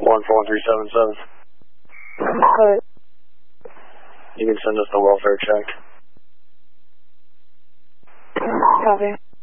14377. Alright. You can send us the welfare check. Copy.